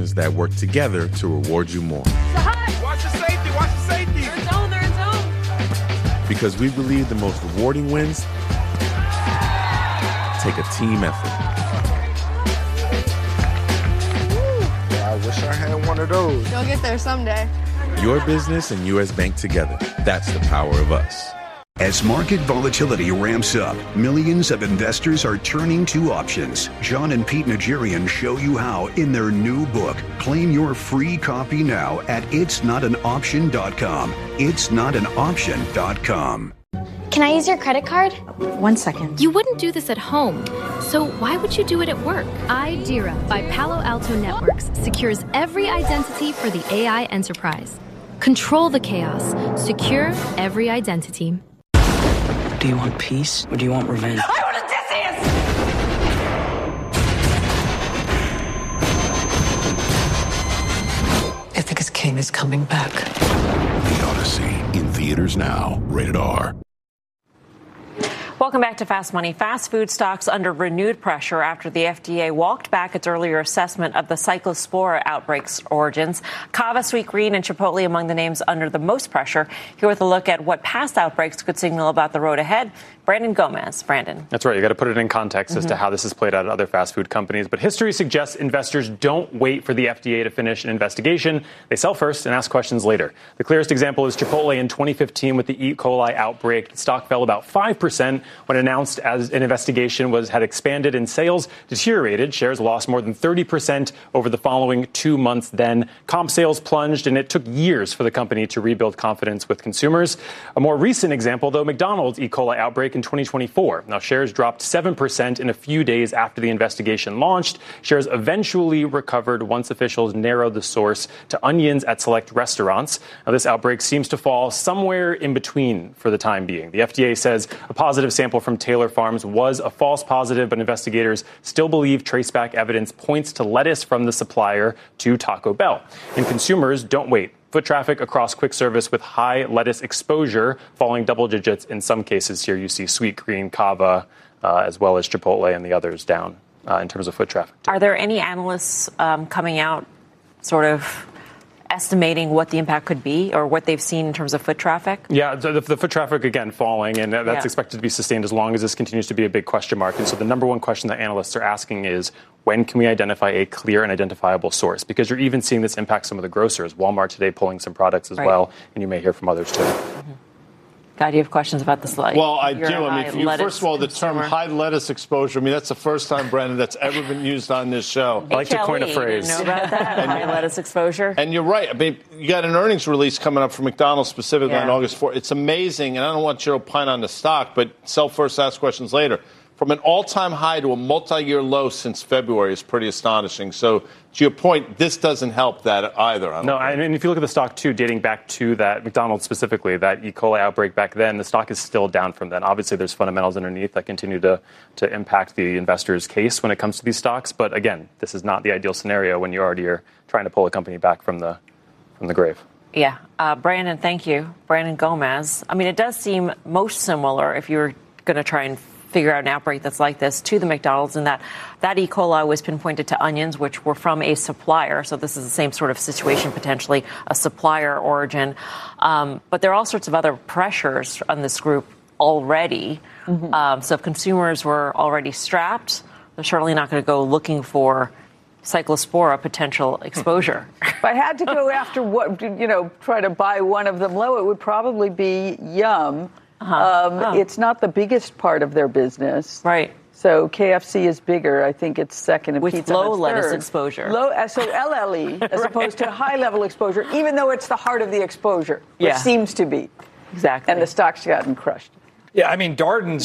partners that work together to reward you more. Watch the safety, watch the safety. They're in zone, they're in zone. Because we believe the most rewarding wins take a team effort. I wish I had one of those. You'll get there someday. Your business and U.S. Bank together. That's the power of us. As market volatility ramps up, millions of investors are turning to options. John and Pete Najarian show you how in their new book. Claim your free copy now at itsnotanoption.com. Itsnotanoption.com. Can I use your credit card? 1 second. You wouldn't do this at home, so why would you do it at work? IDERA by Palo Alto Networks secures every identity for the AI enterprise. Control the chaos. Secure every identity. Do you want peace or do you want revenge? I want Odysseus! Ithaca's king is coming back. The Odyssey, in theaters now. Rated R. Welcome back to Fast Money. Fast food stocks under renewed pressure after the FDA walked back its earlier assessment of the Cyclospora outbreak's origins. Cava, Sweetgreen, and Chipotle among the names under the most pressure. Here with a look at what past outbreaks could signal about the road ahead. Brandon Gomez. Brandon. That's right. You got to put it in context as to how this has played out at other fast food companies. But history suggests investors don't wait for the FDA to finish an investigation. They sell first and ask questions later. The clearest example is Chipotle in 2015 with the E. coli outbreak. The stock fell about 5% when announced as an investigation had expanded and sales deteriorated. Shares lost more than 30% over the following 2 months then. Comp sales plunged, and it took years for the company to rebuild confidence with consumers. A more recent example, though, McDonald's E. coli outbreak in 2024. Now, shares dropped 7% in a few days after the investigation launched. Shares eventually recovered once officials narrowed the source to onions at select restaurants. Now, this outbreak seems to fall somewhere in between for the time being. The FDA says a positive sample from Taylor Farms was a false positive, but investigators still believe traceback evidence points to lettuce from the supplier to Taco Bell. And consumers don't wait. Foot traffic across quick service with high lettuce exposure falling double digits. In some cases here, you see Sweetgreen, Cava, as well as Chipotle and the others down in terms of foot traffic. Are there any analysts coming out sort of estimating what the impact could be or what they've seen in terms of foot traffic? Yeah, the foot traffic, again, falling, and that's expected to be sustained as long as this continues to be a big question mark. And so the number one question that analysts are asking is, when can we identify a clear and identifiable source? Because you're even seeing this impact some of the grocers. Walmart today pulling some products as well, and you may hear from others too. Mm-hmm. God, do you have questions about this slide? Well, I do. I mean, first of all, the term high lettuce exposure, I mean, that's the first time, Brandon, that's ever been used on this show. I like to coin a phrase. You know about that? High lettuce exposure? And you're right. I mean, you got an earnings release coming up for McDonald's specifically on August 4th. It's amazing, and I don't want you to opine on the stock, but sell first, ask questions later. From an all-time high to a multi-year low since February is pretty astonishing. So, to your point, this doesn't help that either. No, I mean, if you look at the stock, too, dating back to that McDonald's specifically, that E. coli outbreak back then, the stock is still down from then. Obviously, there's fundamentals underneath that continue to impact the investor's case when it comes to these stocks. But, again, this is not the ideal scenario when you already are trying to pull a company back from the grave. Yeah. Brandon, thank you. Brandon Gomez. I mean, it does seem most similar if you were going to try and figure out an outbreak that's like this to the McDonald's, and that E. coli was pinpointed to onions, which were from a supplier. So this is the same sort of situation, potentially a supplier origin. But there are all sorts of other pressures on this group already. Mm-hmm. So if consumers were already strapped, they're certainly not going to go looking for Cyclospora potential exposure. If I had to go after try to buy one of them low, it would probably be Yum. It's not the biggest part of their business. Right. So KFC is bigger. I think it's second in with Pizza low Hut's lettuce third. Exposure. So LLE as opposed to high level exposure, even though it's the heart of the exposure, which seems to be. Exactly. And the stock's gotten crushed. Yeah, I mean, Darden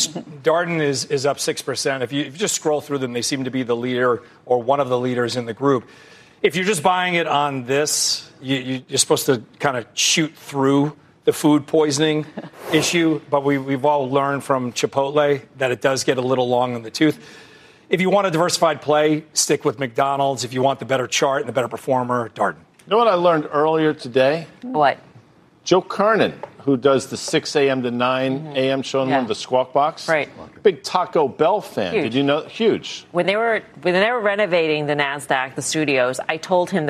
is up 6%. If you just scroll through them, they seem to be the leader or one of the leaders in the group. If you're just buying it on this, you're supposed to kind of shoot through the food poisoning issue, but we've all learned from Chipotle that it does get a little long in the tooth. If you want a diversified play, stick with McDonald's. If you want the better chart and the better performer, Darden. You know what I learned earlier today? What? Joe Kernan, who does the 6 a.m. to 9 a.m. show on the Squawk Box. Right. Big Taco Bell fan. Huge. Did you know? Huge. When they were renovating the NASDAQ, the studios, I told him